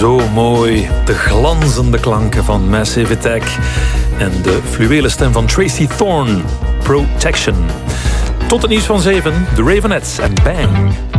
Zo mooi. De glanzende klanken van Massive Attack. En de fluwelen stem van Tracy Thorn. Protection. Tot het nieuws van 7. De Ravenettes en Bang.